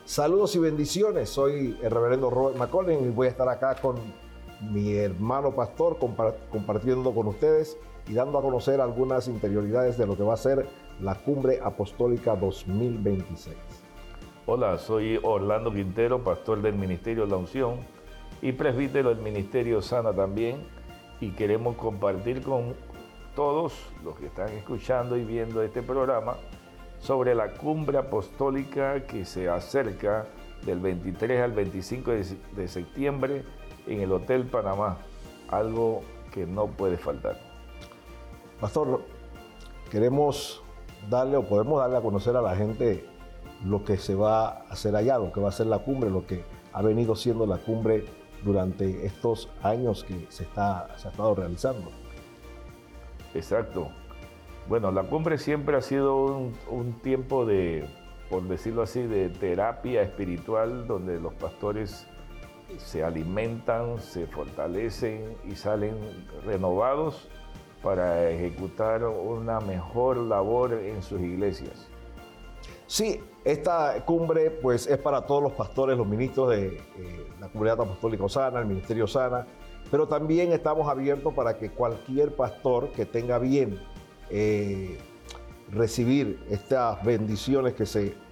Saludos y bendiciones, soy el reverendo Robert McCollin y voy a estar acá con mi hermano pastor compartiendo con ustedes y dando a conocer algunas interioridades de lo que va a ser la Cumbre Apostólica 2026. Hola, soy Orlando Quintero, pastor del Ministerio La Unción y presbítero del Ministerio Sana también, y queremos compartir con todos los que están escuchando y viendo este programa sobre la Cumbre Apostólica que se acerca del 23 al 25 de septiembre en el Hotel Panamá, algo que no puede faltar. Pastor, queremos darle o podemos darle a conocer a la gente lo que se va a hacer allá, lo que va a ser la cumbre, lo que ha venido siendo la cumbre durante estos años que se ha estado realizando. Exacto. Bueno, la cumbre siempre ha sido un tiempo de, por decirlo así, de terapia espiritual, donde los pastores se alimentan, se fortalecen y salen renovados para ejecutar una mejor labor en sus iglesias. Sí, esta cumbre pues es para todos los pastores, los ministros de la Comunidad Apostólica Osana, el Ministerio Osana, pero también estamos abiertos para que cualquier pastor que tenga bien recibir estas bendiciones que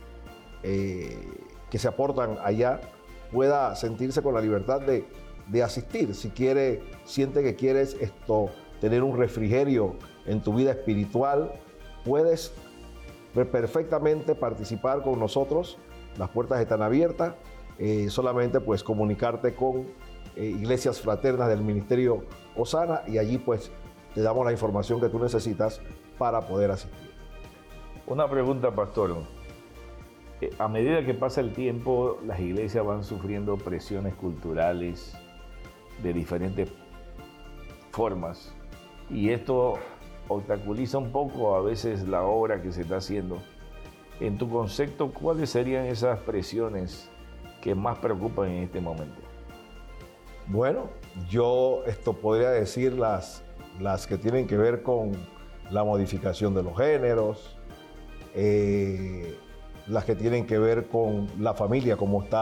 se aportan allá, pueda sentirse con la libertad de asistir. Si siente que quieres tener un refrigerio en tu vida espiritual, puedes perfectamente participar con nosotros. Las puertas están abiertas. Solamente pues comunicarte con iglesias fraternas del Ministerio Osana y allí pues te damos la información que tú necesitas para poder asistir. Una pregunta, pastor. A medida que pasa el tiempo, las iglesias van sufriendo presiones culturales de diferentes formas, y esto obstaculiza un poco a veces la obra que se está haciendo. En tu concepto, ¿cuáles serían esas presiones que más preocupan en este momento? Bueno, yo podría decir las que tienen que ver con la modificación de los géneros, las que tienen que ver con la familia, cómo está